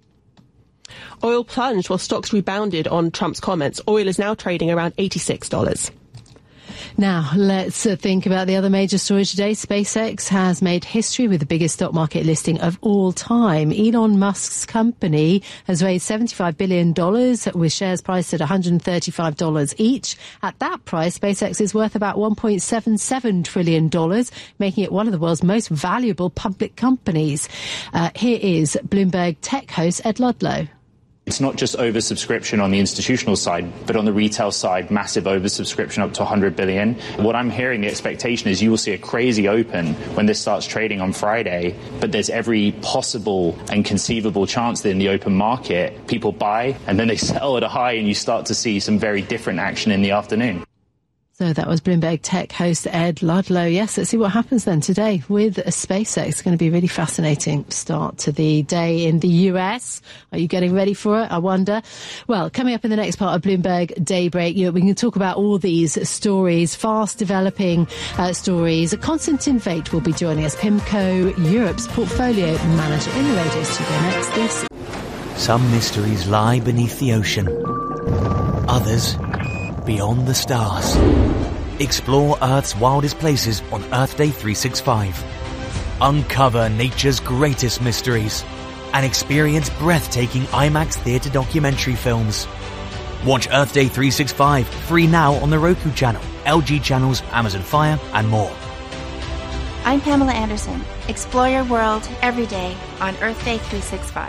Oil plunged while stocks rebounded on Trump's comments. Oil is now trading around eighty-six dollars. Now, let's uh, think about the other major story today. SpaceX has made history with the biggest stock market listing of all time. Elon Musk's company has raised seventy-five billion dollars with shares priced at one hundred thirty-five dollars each. At that price, SpaceX is worth about one point seven seven trillion dollars, making it one of the world's most valuable public companies. Uh, here is Bloomberg tech host Ed Ludlow. It's not just oversubscription on the institutional side, but on the retail side, massive oversubscription up to one hundred billion. What I'm hearing, the expectation is you will see a crazy open when this starts trading on Friday, but there's every possible and conceivable chance that in the open market, people buy and then they sell at a high and you start to see some very different action in the afternoon. So that was Bloomberg tech host Ed Ludlow. Yes, let's see what happens then today with SpaceX. It's going to be a really fascinating start to the day in the U S. Are you getting ready for it? I wonder. Well, coming up in the next part of Bloomberg Daybreak, you know, we can talk about all these stories, fast developing uh, stories. Konstantin Veit will be joining us, PIMCO Europe's portfolio manager, in the radio studio next. This. Some mysteries lie beneath the ocean. Others beyond the stars. Explore Earth's wildest places on Earth Day three sixty-five. Uncover nature's greatest mysteries and experience breathtaking IMAX theatre documentary films. Watch Earth Day three sixty-five free now on the Roku channel, L G channels, Amazon Fire and more. I'm Pamela Anderson. Explore your world every day on Earth Day three sixty-five.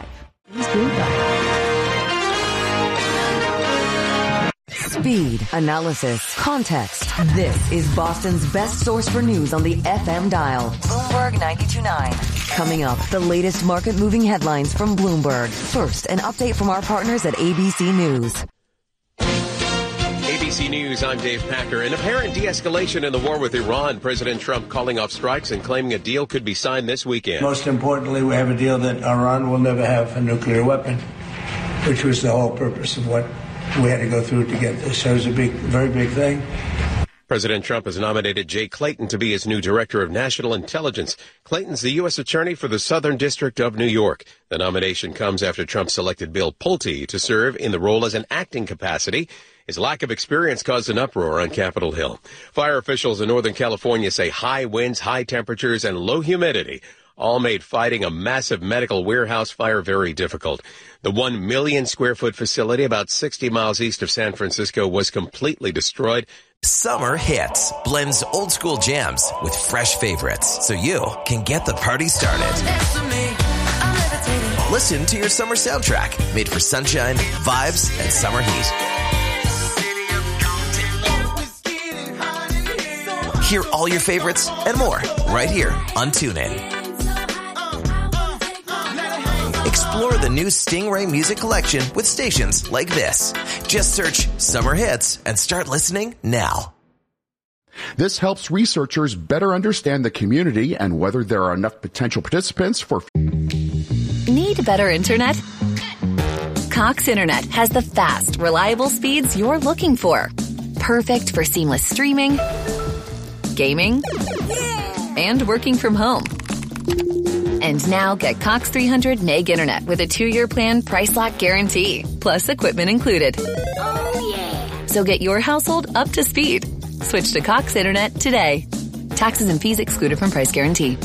Speed, analysis, context. This is Boston's best source for news on the F M dial. Bloomberg ninety-two point nine. Coming up, the latest market-moving headlines from Bloomberg. First, an update from our partners at A B C News. A B C News, I'm Dave Packer. An apparent de-escalation in the war with Iran. President Trump calling off strikes and claiming a deal could be signed this weekend. Most importantly, we have a deal that Iran will never have a nuclear weapon, which was the whole purpose of what we had to go through to get this. So it was a big, very big thing. President Trump has nominated Jay Clayton to be his new director of national intelligence. Clayton's the U S attorney for the Southern District of New York. The nomination comes after Trump selected Bill Pulte to serve in the role as an acting capacity. His lack of experience caused an uproar on Capitol Hill. Fire officials in Northern California say high winds, high temperatures, and low humidity all made fighting a massive medical warehouse fire very difficult. The one million square foot facility about sixty miles east of San Francisco was completely destroyed. Summer Hits blends old school jams with fresh favorites so you can get the party started. Listen to your summer soundtrack made for sunshine, vibes, and summer heat. Hear all your favorites and more right here on TuneIn. Explore the new Stingray music collection with stations like this. Just search Summer Hits and start listening now. This helps researchers better understand the community and whether there are enough potential participants for... Need better internet? Cox Internet has the fast, reliable speeds you're looking for. Perfect for seamless streaming, gaming, and working from home. And now get Cox three hundred meg internet with a two-year plan price lock guarantee, plus equipment included. Oh, yeah. So get your household up to speed. Switch to Cox Internet today. Taxes and fees excluded from price guarantee.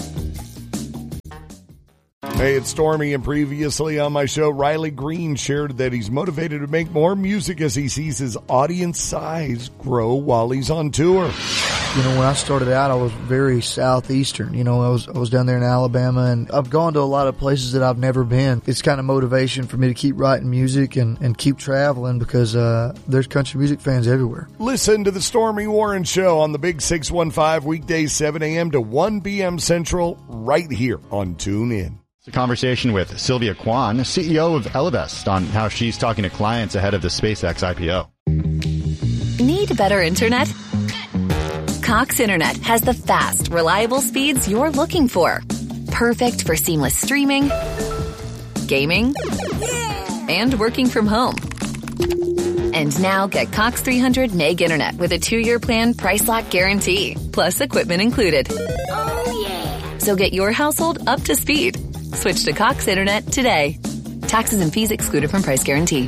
Hey, it's Stormy, and previously on my show, Riley Green shared that he's motivated to make more music as he sees his audience size grow while he's on tour. You know, when I started out, I was very southeastern. You know, I was I was down there in Alabama, and I've gone to a lot of places that I've never been. It's kind of motivation for me to keep writing music and, and keep traveling because uh, there's country music fans everywhere. Listen to the Stormy Warren Show on the Big six one five, weekdays seven a.m. to one p.m. Central, right here on TuneIn. It's a conversation with Sylvia Kwan, C E O of Ellevest, on how she's talking to clients ahead of the SpaceX I P O. Need better internet? Cox Internet has the fast, reliable speeds you're looking for. Perfect for seamless streaming, gaming, and working from home. And now get Cox three hundred meg internet with a two-year plan price lock guarantee, plus equipment included. Oh, yeah. So get your household up to speed. Switch to Cox Internet today. Taxes and fees excluded from price guarantee.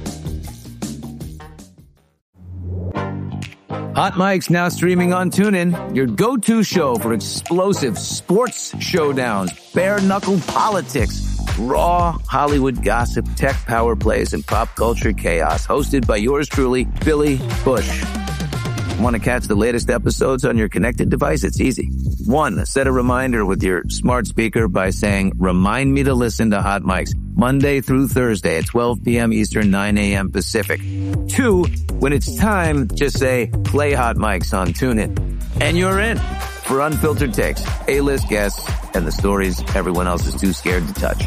Hot Mike's now streaming on TuneIn, your go-to show for explosive sports showdowns, bare-knuckle politics, raw Hollywood gossip, tech power plays, and pop culture chaos. Hosted by yours truly, Billy Bush. Want to catch the latest episodes on your connected device? It's easy. One, set a reminder with your smart speaker by saying, remind me to listen to Hot Mike's Monday through Thursday at twelve p.m. Eastern, nine a.m. Pacific. Two, when it's time, just say, play Hot Mike's on TuneIn. And you're in for unfiltered takes, A-list guests, and the stories everyone else is too scared to touch.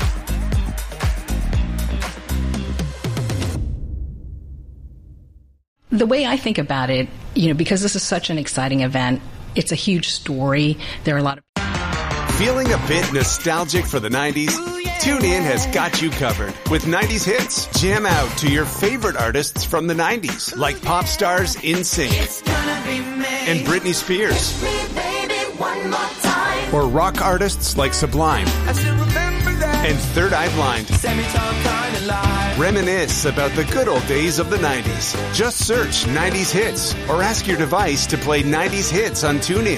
The way I think about it, you know, because this is such an exciting event, it's a huge story. There are a lot of... Feeling a bit nostalgic for the nineties? TuneIn has got you covered with nineties hits. Jam out to your favorite artists from the nineties, like pop stars NSYNC and Britney Spears. Or rock artists like Sublime and Third Eye Blind. Reminisce about the good old days of the nineties. Just search nineties hits or ask your device to play nineties hits on TuneIn.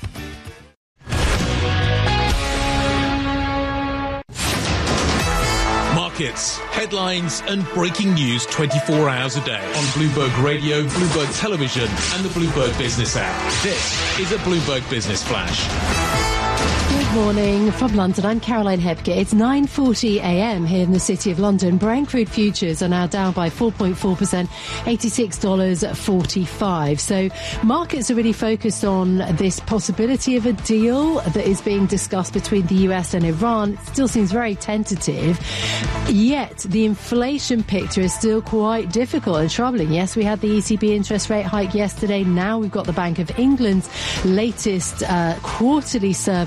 Markets, headlines, and breaking news twenty-four hours a day on Bloomberg Radio, Bloomberg Television, and the Bloomberg Business app. This is a Bloomberg Business Flash. Good morning from London. I'm Caroline Hepke. It's nine forty a.m. here in the City of London. Brent crude futures are now down by four point four percent, eighty-six dollars forty-five. So markets are really focused on this possibility of a deal that is being discussed between the U S and Iran. It still seems very tentative. Yet the inflation picture is still quite difficult and troubling. Yes, we had the E C B interest rate hike yesterday. Now we've got the Bank of England's latest uh, quarterly survey. This is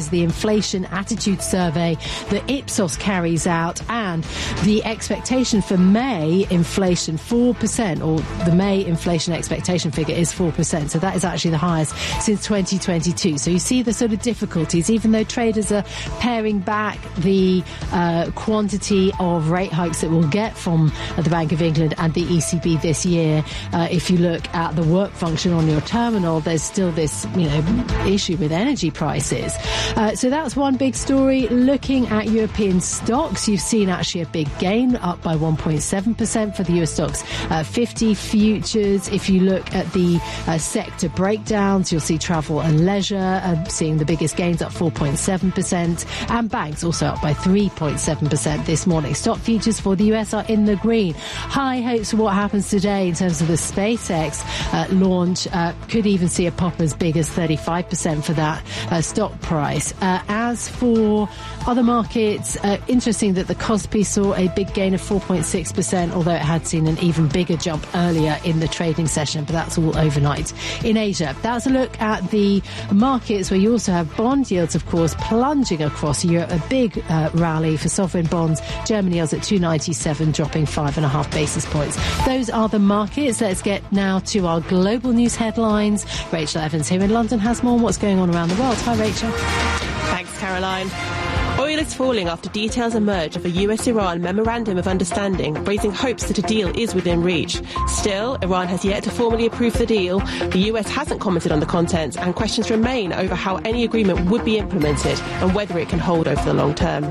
is the inflation attitude survey that Ipsos carries out, and the expectation for May inflation four percent, or the May inflation expectation figure is four percent. So that is actually the highest since twenty twenty-two. So you see the sort of difficulties, even though traders are paring back the uh, quantity of rate hikes that we'll get from uh, the Bank of England and the E C B this year. Uh, if you look at the work function on your terminal, there's still this, you know, issue with energy prices. Uh, so that's one big story. Looking at European stocks, you've seen actually a big gain, up by one point seven percent for the U S stocks uh, fifty futures. If you look at the uh, sector breakdowns, you'll see travel and leisure uh, seeing the biggest gains, up four point seven percent, and banks also up by three point seven percent this morning. Stock futures for the U S are in the green. High hopes for what happens today in terms of the SpaceX uh, launch. Uh, could even see a pop as big as thirty-five percent for that uh, stock price. Uh, as for other markets, uh, interesting that the Kospi saw a big gain of four point six percent, although it had seen an even bigger jump earlier in the trading session, but that's all overnight in Asia. That's a look at the markets, where you also have bond yields, of course, plunging across Europe. A big uh, rally for sovereign bonds. Germany yields at two ninety-seven, dropping five and a half basis points. Those are the markets. Let's get now to our global news headlines. Rachel Evans here in London has more on what's going on around the world. Hi, Rachel. Thanks, Caroline. Oil is falling after details emerge of a U S Iran memorandum of understanding, raising hopes that a deal is within reach. Still, Iran has yet to formally approve the deal. The U S hasn't commented on the contents, and questions remain over how any agreement would be implemented and whether it can hold over the long term.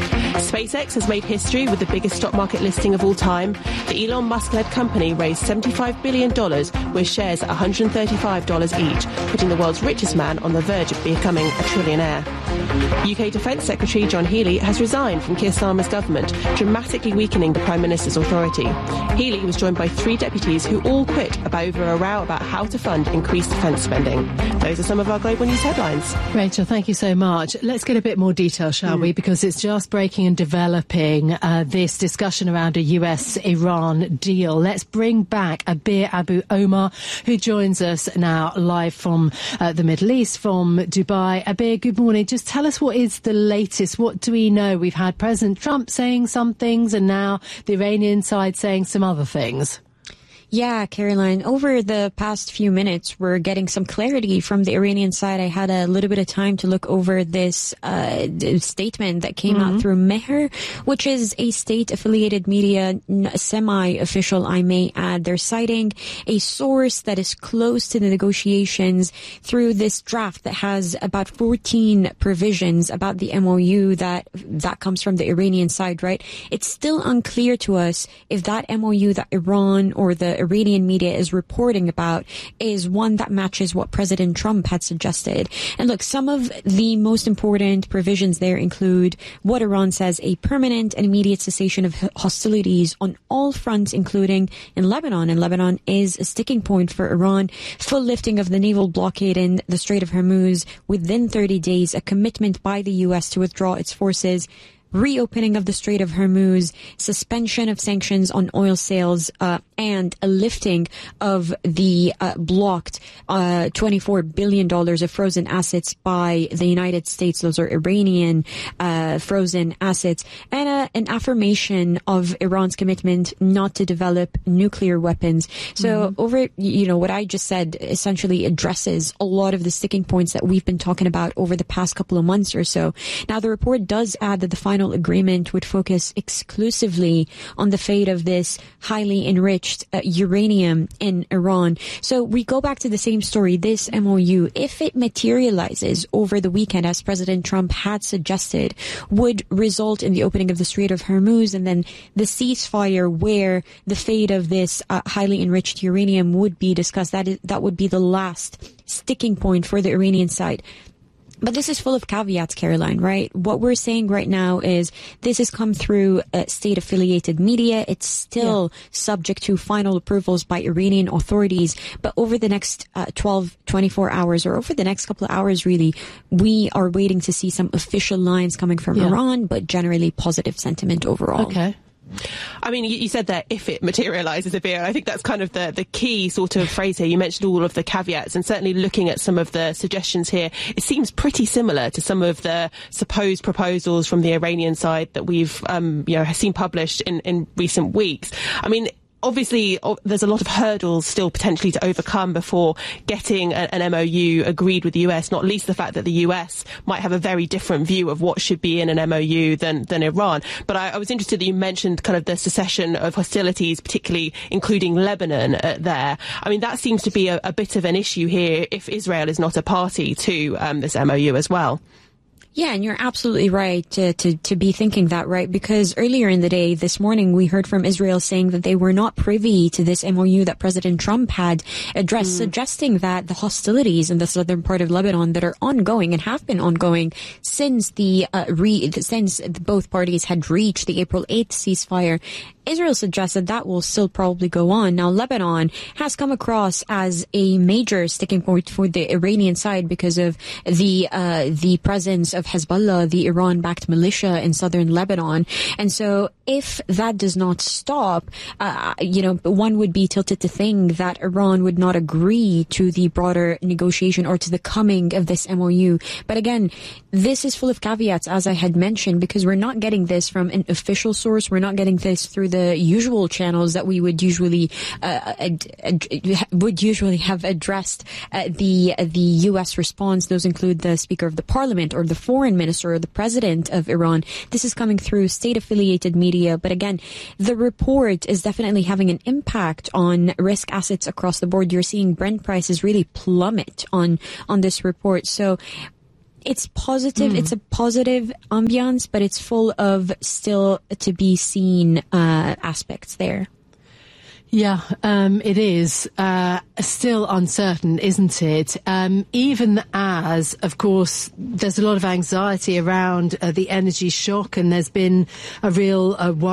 SpaceX has made history with the biggest stock market listing of all time. The Elon Musk-led company raised seventy-five billion dollars with shares at one hundred thirty-five dollars each, putting the world's richest man on the verge of becoming a trillionaire. U K Defence Secretary John Healey has resigned from Keir Starmer's government, dramatically weakening the Prime Minister's authority. Healey was joined by three deputies who all quit about over a row about how to fund increased defence spending. Those are some of our global news headlines. Rachel, thank you so much. Let's get a bit more detail, shall mm. we? Because it's just breaking and developing uh, this discussion around a U S-Iran deal. Let's bring back Abir Abu Omar, who joins us now live from uh, the Middle East, from Dubai. Abir, good morning. Just tell us, what is the latest? What do we know? We've had President Trump saying some things, and now the Iranian side saying some other things. Yeah, Caroline, over the past few minutes, we're getting some clarity from the Iranian side. I had a little bit of time to look over this uh, statement that came mm-hmm. out through Mehr, which is a state-affiliated media, semi-official, I may add. They're citing a source that is close to the negotiations through this draft that has about fourteen provisions about the M O U that that comes from the Iranian side, right? It's still unclear to us if that M O U that Iran or the Iranian media is reporting about is one that matches what President Trump had suggested. And look, some of the most important provisions there include what Iran says: a permanent and immediate cessation of hostilities on all fronts, including in Lebanon. And Lebanon is a sticking point for Iran. Full lifting of the naval blockade in the Strait of Hormuz within thirty days, a commitment by the U S to withdraw its forces, reopening of the Strait of Hormuz, suspension of sanctions on oil sales, uh, and a lifting of the uh, blocked uh, twenty-four billion dollars of frozen assets by the United States. Those are Iranian uh, frozen assets, and uh, an affirmation of Iran's commitment not to develop nuclear weapons. So mm-hmm. over, you know, what I just said essentially addresses a lot of the sticking points that we've been talking about over the past couple of months or so. Now, the report does add that the final agreement would focus exclusively on the fate of this highly enriched uh, uranium in Iran. So we go back to the same story. This M O U, if it materializes over the weekend, as President Trump had suggested, would result in the opening of the Strait of Hormuz and then the ceasefire where the fate of this uh, highly enriched uranium would be discussed. That is, that would be the last sticking point for the Iranian side. But this is full of caveats, Caroline, right? What we're saying right now is this has come through uh, state-affiliated media. It's still yeah. subject to final approvals by Iranian authorities. But over the next uh, twelve, twenty-four hours, or over the next couple of hours, really, we are waiting to see some official lines coming from yeah. Iran, but generally positive sentiment overall. Okay. I mean, you said that if it materialises, Abir, I think that's kind of the, the key sort of phrase here. You mentioned all of the caveats, and certainly looking at some of the suggestions here, it seems pretty similar to some of the supposed proposals from the Iranian side that we've, um, you know, seen published in, in recent weeks. I mean, obviously, there's a lot of hurdles still potentially to overcome before getting a, an M O U agreed with the U S, not least the fact that the U S might have a very different view of what should be in an M O U than, than Iran. But I, I was interested that you mentioned kind of the cessation of hostilities, particularly including Lebanon uh, there. I mean, that seems to be a, a bit of an issue here if Israel is not a party to um, this M O U as well. Yeah, and you're absolutely right to, to, to be thinking that, right? Because earlier in the day, this morning, we heard from Israel saying that they were not privy to this M O U that President Trump had addressed, mm. suggesting that the hostilities in the southern part of Lebanon that are ongoing and have been ongoing since the uh, re- since both parties had reached the April eighth ceasefire, Israel suggests that that will still probably go on. Now, Lebanon has come across as a major sticking point for the Iranian side because of the uh, the presence of Hezbollah, the Iran-backed militia in southern Lebanon. And so if that does not stop, uh, you know, one would be tilted to think that Iran would not agree to the broader negotiation or to the coming of this M O U. But again, this is full of caveats, as I had mentioned, because we're not getting this from an official source. We're not getting this through the usual channels that we would usually uh, ad, ad, would usually have addressed uh, the uh, the U S response. Those include the Speaker of the Parliament or the Foreign Minister or the President of Iran. This is coming through state-affiliated media. But again, the report is definitely having an impact on risk assets across the board. You're seeing Brent prices really plummet on on this report. So it's positive. Mm. It's a positive ambiance, but it's full of still to be seen uh, aspects there. Yeah, um, it is uh, still uncertain, isn't it? Um, even as, of course, there's a lot of anxiety around uh, the energy shock, and there's been a real uh,